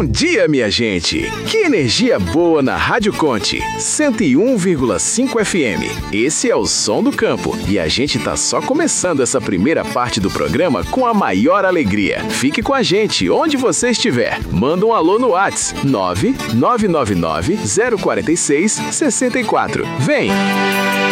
Bom dia, minha gente! Que energia boa na Rádio Conte, 101,5 FM. Esse é o Som do Campo e a gente tá só começando essa primeira parte do programa com a maior alegria. Fique com a gente onde você estiver. Manda um alô no WhatsApp 99999 046 64. Vem!